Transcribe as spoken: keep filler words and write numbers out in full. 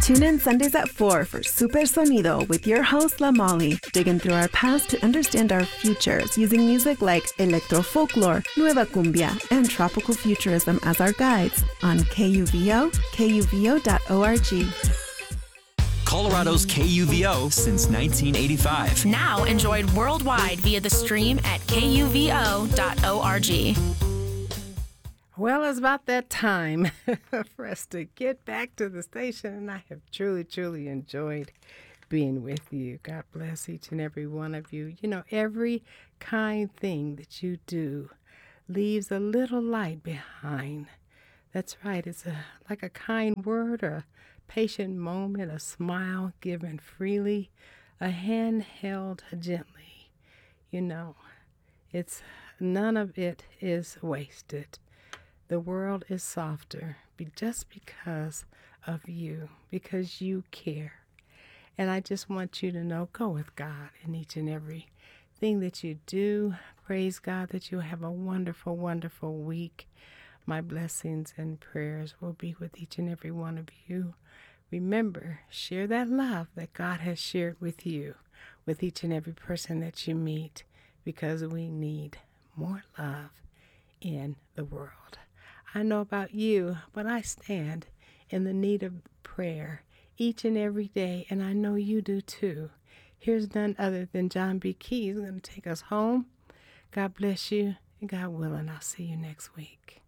Tune in Sundays at four for Super Sonido with your host, La Molly, digging through our past to understand our futures using music like electro folklore, nueva cumbia, and tropical futurism as our guides on K U V O, K U V O dot org. Colorado's K U V O since nineteen eighty-five. Now enjoyed worldwide via the stream at K U V O dot org. Well, it's about that time for us to get back to the station, and I have truly, truly enjoyed being with you. God bless each and every one of you. You know, every kind thing that you do leaves a little light behind. That's right. It's a, like a kind word, or a patient moment, a smile given freely, a hand held gently. You know, it's none of it is wasted. The world is softer be just because of you, because you care. And I just want you to know, go with God in each and every thing that you do. Praise God that you'll have a wonderful, wonderful week. My blessings and prayers will be with each and every one of you. Remember, share that love that God has shared with you, with each and every person that you meet, because we need more love in the world. I know about you, but I stand in the need of prayer each and every day, and I know you do too. Here's none other than John B. Key. He's going to take us home. God bless you, and God willing, I'll see you next week.